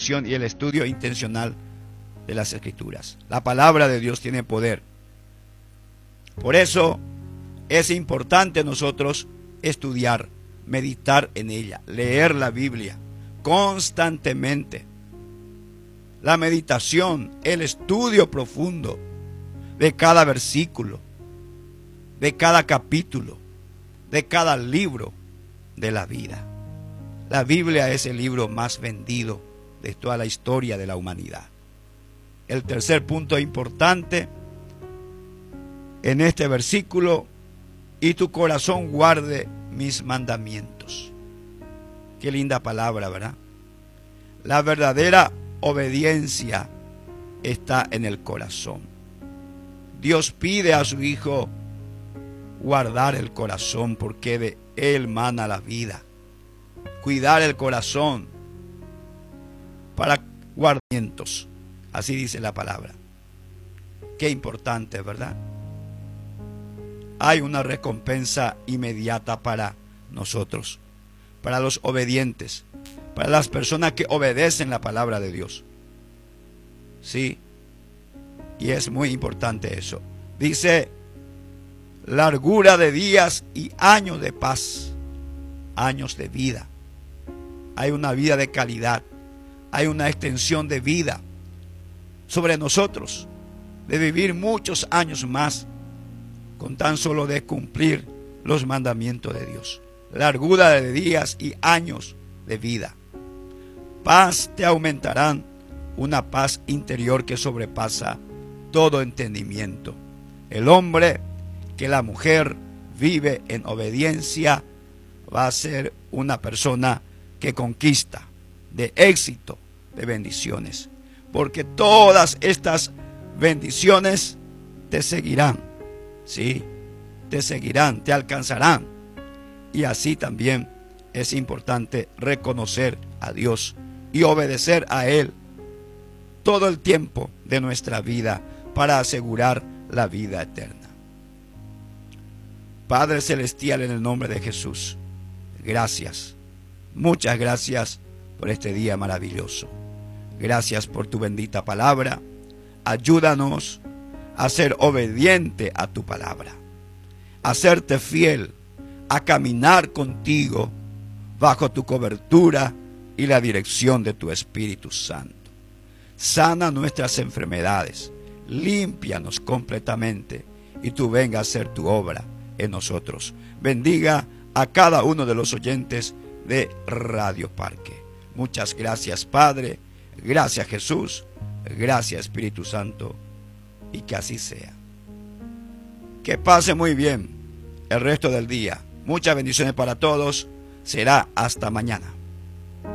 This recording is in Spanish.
meditación y el estudio intencional de las Escrituras. La palabra de Dios tiene poder. Por eso es importante nosotros estudiar, meditar en ella, leer la Biblia constantemente. La meditación, el estudio profundo de cada versículo, de cada capítulo, de cada libro de la vida. La Biblia es el libro más vendido de toda la historia de la humanidad. El tercer punto importante en este versículo: y tu corazón guarde mis mandamientos. Qué linda palabra, ¿verdad? La verdadera obediencia está en el corazón. Dios pide a su Hijo guardar el corazón, porque de él mana la vida. Cuidar el corazón para guardamientos. Así dice la palabra. Qué importante, ¿verdad? Hay una recompensa inmediata para nosotros, para los obedientes, para las personas que obedecen la palabra de Dios. Sí, y es muy importante eso. Dice: largura de días y años de paz, años de vida. Hay una vida de calidad, hay una extensión de vida sobre nosotros, de vivir muchos años más, con tan solo de cumplir los mandamientos de Dios. Largura de días y años de vida. Paz te aumentarán, una paz interior que sobrepasa todo entendimiento. El hombre, que la mujer vive en obediencia, va a ser una persona que conquista, de éxito, de bendiciones. Porque todas estas bendiciones te seguirán. Sí, te seguirán, te alcanzarán. Y así también es importante reconocer a Dios y obedecer a Él todo el tiempo de nuestra vida para asegurar la vida eterna. Padre Celestial, en el nombre de Jesús, gracias, muchas gracias por este día maravilloso. Gracias por tu bendita palabra. Ayúdanos a ser obediente a tu palabra, a serte fiel, a caminar contigo bajo tu cobertura y la dirección de tu Espíritu Santo. Sana nuestras enfermedades, límpianos completamente y tú venga a hacer tu obra en nosotros. Bendiga a cada uno de los oyentes de Radio Parque. Muchas gracias, Padre. Gracias, Jesús. Gracias, Espíritu Santo. Y que así sea. Que pase muy bien el resto del día. Muchas bendiciones para todos. Será hasta mañana.